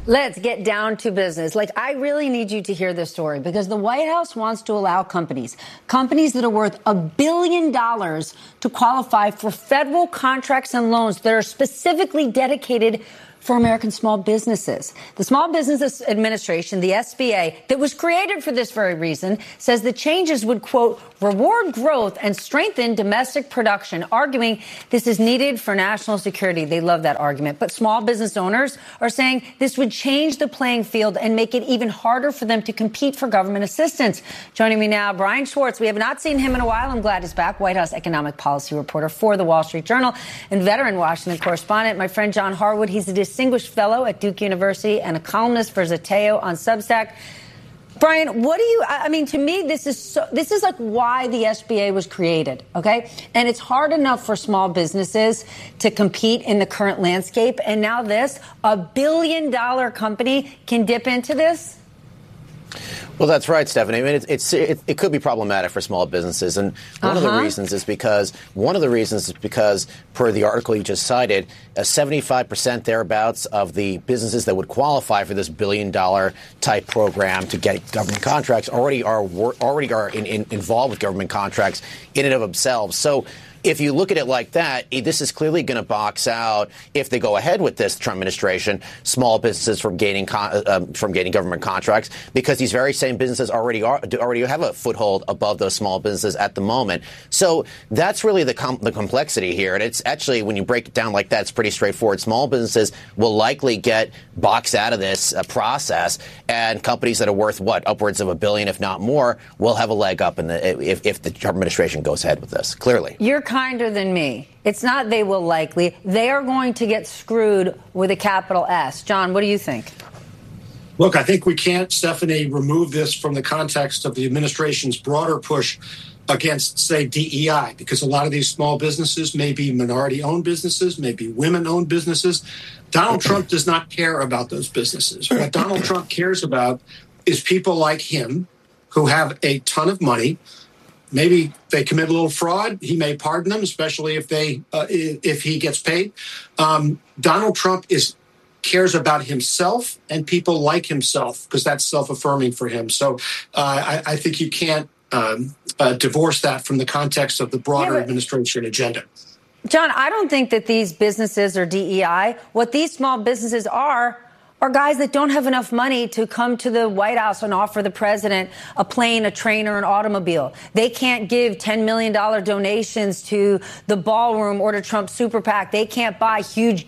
Let's get down to business. I really need you to hear this story because the White House wants to allow companies that are worth $1 billion to qualify for federal contracts and loans that are specifically dedicated for American small businesses. The Small Business Administration, the SBA, that was created for this very reason, says the changes would, quote, reward growth and strengthen domestic production, arguing this is needed for national security. They love that argument. But small business owners are saying this would change the playing field and make it even harder for them to compete for government assistance. Joining me now, Brian Schwartz. We have not seen him in a while. I'm glad he's back. White House economic policy reporter for the Wall Street Journal and veteran Washington correspondent. My friend John Harwood. He's a distinguished fellow at Duke University and a columnist for Zateo on Substack. Brian, what do you, to me, this is like why the SBA was created, okay? And it's hard enough for small businesses to compete in the current landscape. And now this, $1 billion company can dip into this? Well, that's right, Stephanie. I mean, it could be problematic for small businesses, and one of the reasons is because per the article you just cited, 75% thereabouts of the businesses that would qualify for this $1 billion type program to get government contracts already are involved with government contracts in and of themselves. So if you look at it like that, this is clearly going to box out, if they go ahead with this Trump administration, small businesses from gaining government contracts, because these very same businesses already have a foothold above those small businesses at the moment. So that's really the complexity here. And it's actually, when you break it down like that, it's pretty straightforward. Small businesses will likely get boxed out of this process, and companies that are worth, upwards of $1 billion, if not more, will have a leg up if the Trump administration goes ahead with this, clearly. You're kinder than me. It's not they will likely. They are going to get screwed with a capital S. John, what do you think? Look, I think we can't, Stephanie, remove this from the context of the administration's broader push against, say, DEI, because a lot of these small businesses may be minority-owned businesses, may be women-owned businesses. Donald Trump does not care about those businesses. What Donald Trump cares about is people like him who have a ton of money. Maybe they commit a little fraud. He may pardon them, especially if he gets paid. Donald Trump cares about himself and people like himself, because that's self-affirming for him. So I think you can't divorce that from the context of the broader administration agenda. John, I don't think that these businesses are DEI. What these small businesses are guys that don't have enough money to come to the White House and offer the president a plane, a train, or an automobile. They can't give $10 million donations to the ballroom or to Trump's super PAC. They can't buy huge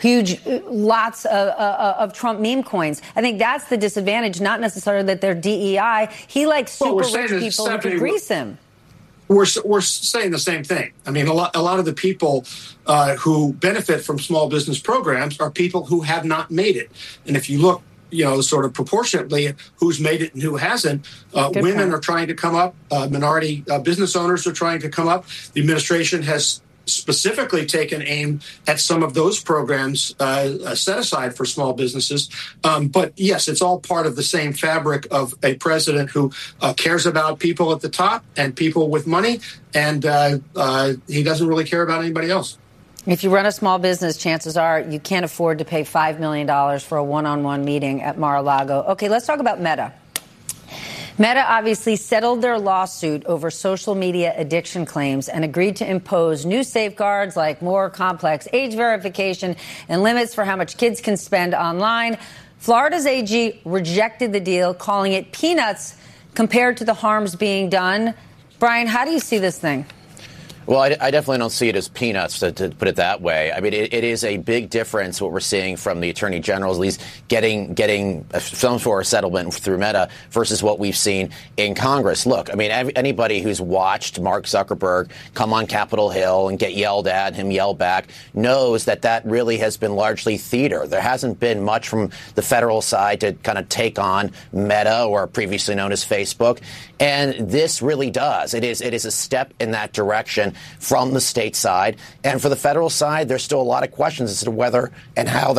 lots of Trump meme coins. I think that's the disadvantage, not necessarily that they're DEI. He likes super rich people who can grease him. We're saying the same thing. I mean, a lot of the people who benefit from small business programs are people who have not made it. And if you look, sort of proportionately who's made it and who hasn't, women are trying to come up. Minority business owners are trying to come up. The administration has specifically taken aim at some of those programs set aside for small businesses. But yes, it's all part of the same fabric of a president who cares about people at the top and people with money, and he doesn't really care about anybody else. If you run a small business, chances are you can't afford to pay $5 million for a one-on-one meeting at Mar-a-Lago. Okay, let's talk about Meta. Meta obviously settled their lawsuit over social media addiction claims and agreed to impose new safeguards like more complex age verification and limits for how much kids can spend online. Florida's AG rejected the deal, calling it peanuts compared to the harms being done. Brian, how do you see this thing? Well, I definitely don't see it as peanuts, to put it that way. I mean, it is a big difference what we're seeing from the attorney general, at least getting some sort of settlement through Meta versus what we've seen in Congress. Look, I mean, anybody who's watched Mark Zuckerberg come on Capitol Hill and get yelled at, him yell back, knows that really has been largely theater. There hasn't been much from the federal side to kind of take on Meta, or previously known as Facebook. And this really does. It is a step in that direction from the state side. And for the federal side, there's still a lot of questions as to whether and how they're going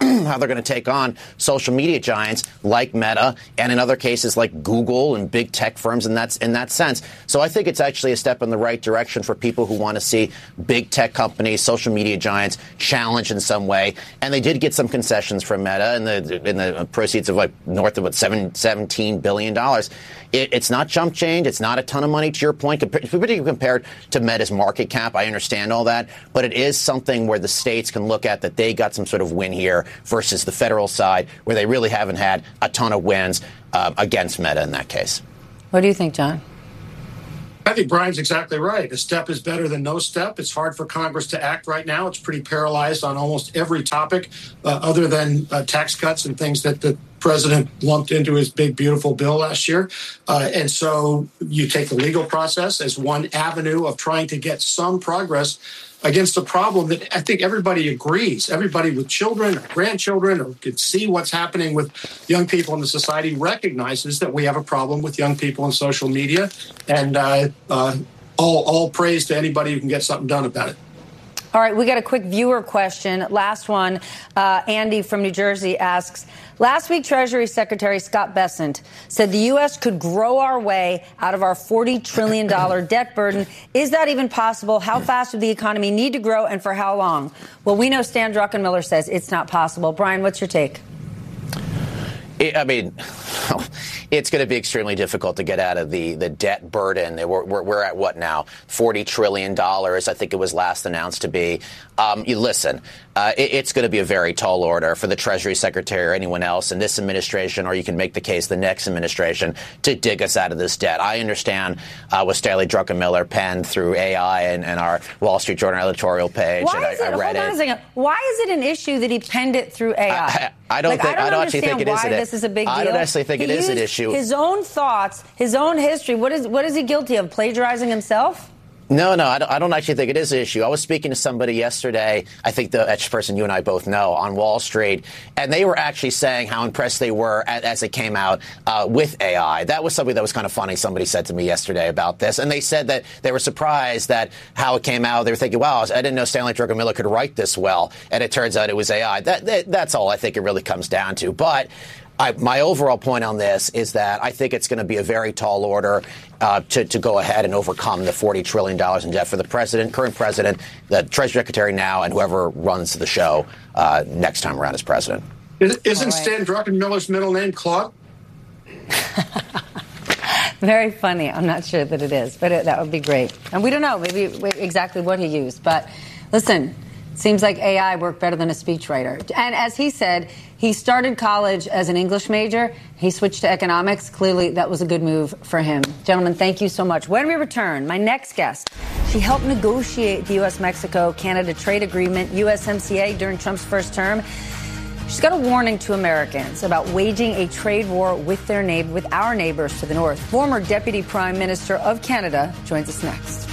how they're going to take on social media giants like Meta and in other cases like Google and big tech firms in that sense. So I think it's actually a step in the right direction for people who want to see big tech companies, social media giants challenged in some way. And they did get some concessions from Meta in the proceeds of like north of $17 billion. It's not chump change. It's not a ton of money, to your point, particularly compared to Meta's market cap. I understand all that. But it is something where the states can look at that they got some sort of win here versus the federal side, where they really haven't had a ton of wins against Meta in that case. What do you think, John? I think Brian's exactly right. A step is better than no step. It's hard for Congress to act right now. It's pretty paralyzed on almost every topic other than tax cuts and things that the president lumped into his big, beautiful bill last year. And so you take the legal process as one avenue of trying to get some progress against a problem that I think everybody agrees. Everybody with children or grandchildren or could see what's happening with young people in the society recognizes that we have a problem with young people in social media. And all praise to anybody who can get something done about it. All right, we got a quick viewer question. Last one. Andy from New Jersey asks, last week, Treasury Secretary Scott Bessent said the U.S. could grow our way out of our $40 trillion debt burden. Is that even possible? How fast would the economy need to grow and for how long? Well, we know Stan Druckenmiller says it's not possible. Brian, what's your take? It's going to be extremely difficult to get out of the debt burden. We're at what now? $40 trillion, I think it was last announced to be. It's going to be a very tall order for the Treasury Secretary or anyone else in this administration, or you can make the case the next administration, to dig us out of this debt. I understand what Stanley Druckenmiller penned through AI and our Wall Street Journal editorial page. Why is it an issue that he penned it through AI? I don't actually think it is. This is a big deal. I don't actually think it is an issue. His own thoughts, his own history. What is he guilty of? Plagiarizing himself? No, I don't actually think it is an issue. I was speaking to somebody yesterday, I think the person you and I both know, on Wall Street, and they were actually saying how impressed they were as it came out with AI. That was something that was kind of funny. Somebody said to me yesterday about this, and they said that they were surprised that how it came out. They were thinking, wow, I didn't know Stanley Druckenmiller could write this well, and it turns out it was AI. That's all I think it really comes down to. But my overall point on this is that I think it's going to be a very tall order to go ahead and overcome the $40 trillion in debt for the current president, the Treasury Secretary now, and whoever runs the show next time around as president. Isn't Stan Druckenmiller's middle name Claude? Very funny. I'm not sure that it is, but that would be great. And we don't know maybe exactly what he used. But listen, seems like AI worked better than a speechwriter. And as he said, he started college as an English major. He switched to economics. Clearly, that was a good move for him. Gentlemen, thank you so much. When we return, my next guest, she helped negotiate the U.S.-Mexico-Canada trade agreement, USMCA, during Trump's first term. She's got a warning to Americans about waging a trade war with our neighbors to the north. Former Deputy Prime Minister of Canada joins us next.